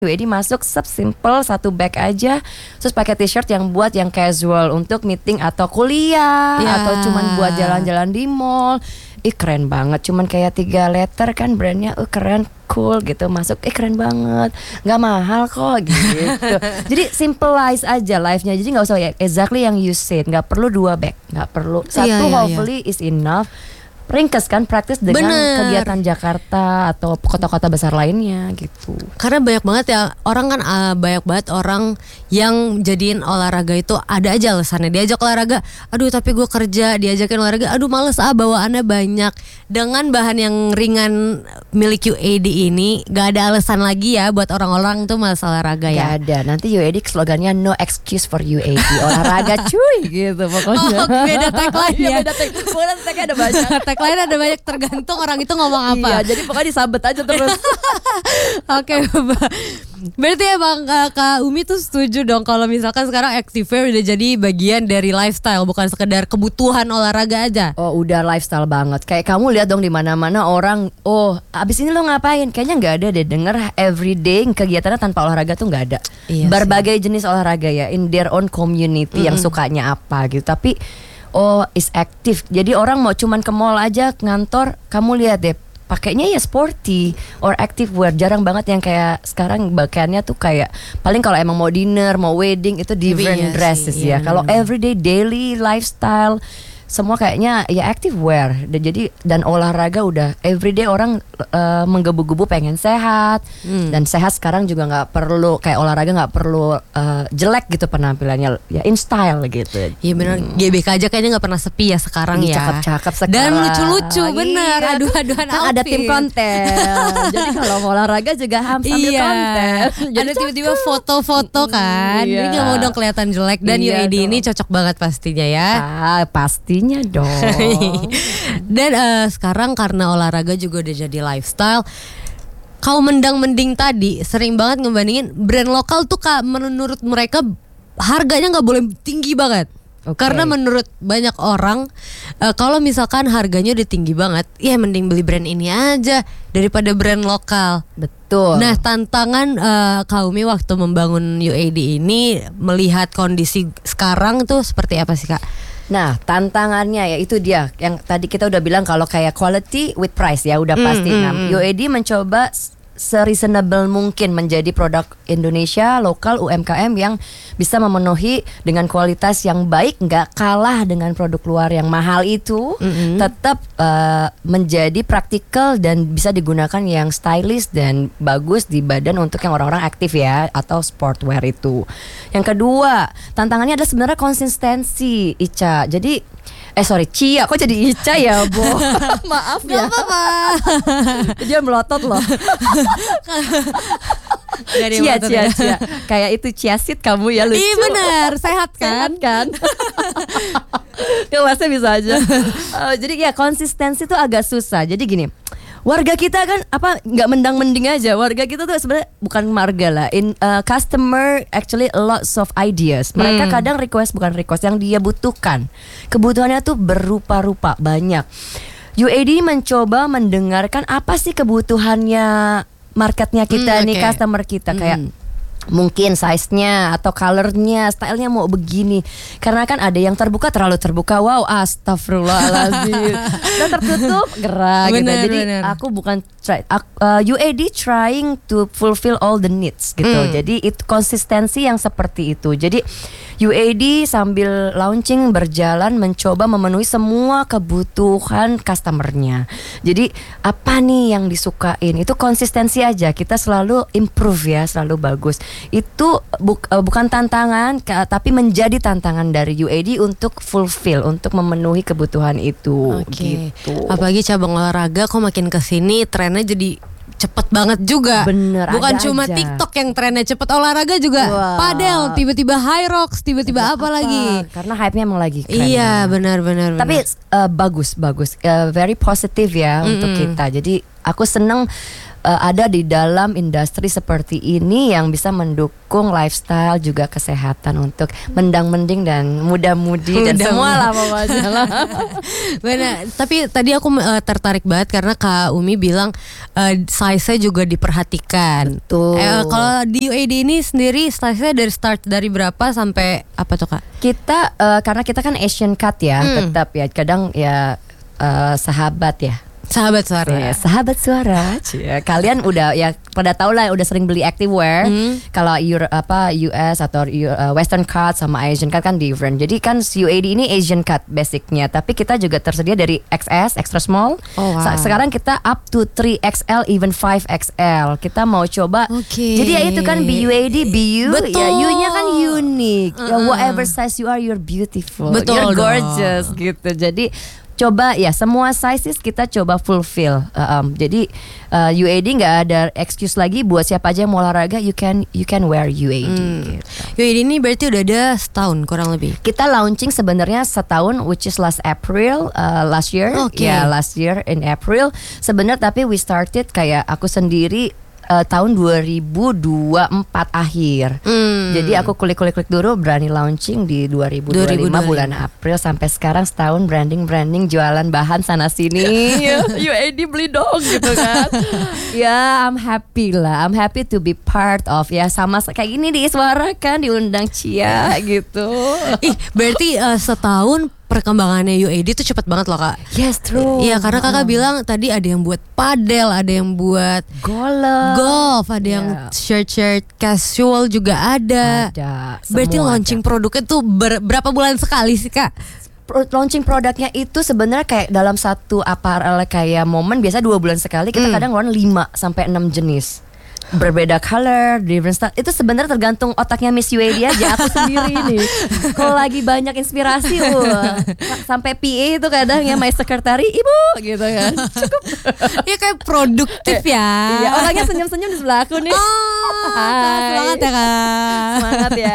UAD masuk simple satu bag aja, terus pakai t-shirt yang buat yang casual untuk meeting atau kuliah atau cuman buat jalan-jalan di mall. Keren banget, cuman kayak 3 letter kan brandnya, keren, cool gitu, masuk keren banget, nggak mahal kok gitu. Jadi simplize aja life-nya, jadi nggak usah exactly yang you said, nggak perlu 2 bag, nggak perlu satu, hopefully is enough. Ringkes kan, praktis dengan kegiatan Jakarta atau kota-kota besar lainnya gitu. Karena banyak banget ya orang kan, banyak banget orang yang jadiin olahraga itu ada aja alasannya. Diajak olahraga, aduh tapi gue kerja. Diajakin olahraga, aduh males bawaannya banyak. Dengan bahan yang ringan milik UAD ini, gak ada alasan lagi ya buat orang-orang tuh males olahraga ya. Gak ada, nanti UAD slogannya no excuse for UAD, olahraga cuy gitu pokoknya. Oh, beda tagline ya. Beda tagline ada banyak. Lain ada banyak, tergantung orang itu ngomong apa. Iya, jadi pokoknya disabet aja terus. Oke, berarti emang Kak Umi tuh setuju dong kalau misalkan sekarang activewear udah jadi bagian dari lifestyle, bukan sekedar kebutuhan olahraga aja. Oh, udah lifestyle banget. Kayak kamu lihat dong di mana-mana orang, abis ini lo ngapain? Kayaknya nggak ada deh denger everyday kegiatannya tanpa olahraga tuh nggak ada. Iya, berbagai jenis olahraga ya, in their own community yang sukanya apa gitu. Tapi is aktif. Jadi orang mau cuman ke mall aja ngantor, kamu lihat deh pakainya ya sporty or active wear. Jarang banget yang kayak sekarang pakaiannya tuh kayak paling kalau emang mau dinner, mau wedding itu different dresses ya. Kalau everyday daily lifestyle semua kayaknya ya active wear. Dan olahraga udah everyday orang menggebu-gebu pengen sehat. Dan sehat sekarang juga nggak perlu kayak olahraga nggak perlu jelek gitu penampilannya, ya in style gitu. Iya benar, GBK aja kayaknya nggak pernah sepi ya sekarang ya. Cakep-cakep sekarang. Dan lucu-lucu bener, adu-aduan kan ada tim konten. Jadi kalau mau olahraga juga sambil konten. Jadi ada tiba-tiba foto-foto kan. Jadi nggak mau dong kelihatan jelek. Dan UAD ini cocok banget pastinya ya. Pastinya dong. Dan sekarang karena olahraga juga udah jadi lifestyle. Kau mending tadi sering banget ngebandingin brand lokal tuh Kak, menurut mereka harganya nggak boleh tinggi banget. Karena menurut banyak orang kalau misalkan harganya udah tinggi banget, ya mending beli brand ini aja daripada brand lokal. Betul. Nah tantangan Kak Umi waktu membangun UAD ini melihat kondisi sekarang tuh seperti apa sih Kak? Nah tantangannya ya itu dia yang tadi kita udah bilang kalau kayak quality with price ya udah pasti. Nah UAD mencoba sereasonable mungkin menjadi produk Indonesia lokal UMKM yang bisa memenuhi dengan kualitas yang baik, nggak kalah dengan produk luar yang mahal itu, tetap menjadi praktikal dan bisa digunakan yang stylish dan bagus di badan untuk yang orang-orang aktif ya atau sportwear itu. Yang kedua tantangannya adalah sebenarnya konsistensi Ica. Jadi Cia, kok jadi Ica ya, Bo? Maaf ya. Gak apa-apa. Dia melotot loh. Cia. Kayak itu chiaseed kamu ya, lucu. Iya benar, sehat kan? Kelasnya bisa aja. Jadi ya konsistensi tuh agak susah. Jadi gini, warga kita kan nggak mendang-mending aja. Warga kita tuh sebenarnya bukan marga lah. Customer actually lots of ideas. Mereka kadang bukan request yang dia butuhkan. Kebutuhannya tuh berupa-rupa banyak. UAD mencoba mendengarkan apa sih kebutuhannya marketnya kita nih, customer kita kayak mungkin size-nya atau color-nya, style-nya mau begini. Karena kan ada yang terlalu terbuka. Wow, astagfirullahaladzim. Dan tertutup gerak gitu. Jadi aku bukan UAD trying to fulfill all the needs gitu. Jadi itu konsistensi yang seperti itu. Jadi UAD sambil launching berjalan mencoba memenuhi semua kebutuhan customernya. Jadi apa nih yang disukain? Itu konsistensi aja. Kita selalu improve ya, selalu bagus. Itu bukan tantangan, tapi menjadi tantangan dari UAD untuk fulfill, untuk memenuhi kebutuhan itu. Gitu. Apalagi cabang olahraga kok makin kesini trennya jadi cepet banget juga. Bener, bukan cuma aja. TikTok yang trennya cepet, olahraga juga. Padel, tiba-tiba high rocks, tiba-tiba apa lagi. Karena hype-nya emang lagi keren. Iya benar. Tapi bagus, very positif ya untuk kita. Jadi aku seneng ada di dalam industri seperti ini yang bisa mendukung lifestyle juga kesehatan untuk mendang-mending dan muda-mudi dan semua lah pokoknya lah. Benar, tapi tadi aku tertarik banget karena Kak Umi bilang size-nya juga diperhatikan. Betul. Kalau di UAD ini sendiri size-nya dari berapa sampai apa tuh Kak? Kita karena kita kan Asian cut ya, tetap ya kadang ya sahabat ya. Sahabat suara. Ya, sahabat suara. Cia. Kalian udah ya pada tahu lah udah sering beli activewear. Kalau US atau Western cut sama Asian cut kan different. Jadi kan UAD ini Asian cut basicnya, tapi kita juga tersedia dari XS, extra small. Oh, wow. Sekarang kita up to 3XL even 5XL. Kita mau coba. Jadi ya itu kan BUAD, BU. Betul. Ya U-nya kan unique. Ya, whatever size you are, you're beautiful. Betul You're dong. gorgeous gitu. Jadi coba ya semua sizes kita coba fulfill. Jadi UAD nggak ada excuse lagi buat siapa aja yang mau olahraga, you can wear UAD. Gitu. UAD ini berarti udah ada setahun kurang lebih. Kita launching sebenarnya setahun, which is last April last year. Ya last year in April. Sebenarnya tapi we started kayak aku sendiri tahun 2024 akhir. Jadi aku klik dulu berani launching di 2025 bulan April sampai sekarang setahun branding jualan bahan sana sini. UAD beli dong gitu kan. Ya I'm happy lah. I'm happy to be part of ya sama kayak gini di Iswara kan diundang Cia gitu. Berarti setahun perkembangannya UAD itu cepat banget loh Kak. Yes, true. Iya, karena Kakak bilang tadi ada yang buat padel, ada yang buat golf, ada yang shirt casual juga ada. Berarti launching produknya tuh berapa bulan sekali sih Kak? Launching produknya itu sebenarnya kayak dalam satu apparel kayak momen biasa 2 bulan sekali kita kadang ngeluarin 5 sampai 6 jenis. Berbeda color, different style. Itu sebenarnya tergantung otaknya Miss UAD aja. Aku sendiri nih. Kalau lagi banyak inspirasi, sampai PA itu kadang ya my secretary, ibu gitu kan. Cukup. Ya kayak produktif ya. Iya, orangnya senyum-senyum di sebelah aku nih. Semangat ya Kak. Semangat ya.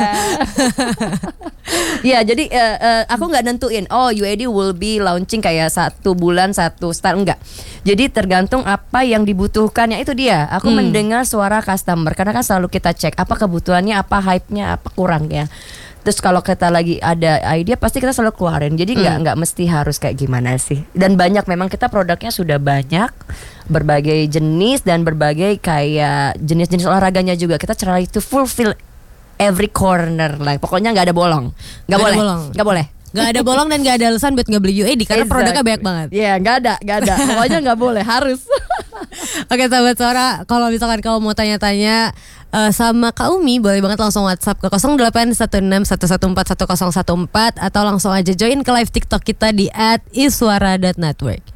Ya jadi aku nggak nentuin. Oh UAD will be launching kayak 1 bulan 1 style, enggak. Jadi tergantung apa yang dibutuhkannya itu dia. Aku mendengar suara customer karena kan selalu kita cek apa kebutuhannya, apa hype-nya, apa kurangnya. Terus kalau kita lagi ada ide pasti kita selalu keluarin. Jadi nggak mesti harus kayak gimana sih. Dan banyak memang kita produknya sudah banyak berbagai jenis dan berbagai kayak jenis-jenis olahraganya juga kita try to fulfill every corner lah. Pokoknya nggak ada bolong. Nggak boleh. Gak ada bolong dan gak ada alasan buat gak beli UAD karena produknya banyak banget. Iya, nggak ada. Pokoknya nggak boleh, harus. Oke sahabat suara, kalau misalkan kamu mau tanya-tanya sama Kak Umi, boleh banget langsung WhatsApp ke 081611410114 atau langsung aja join ke live TikTok kita di @iswara.network.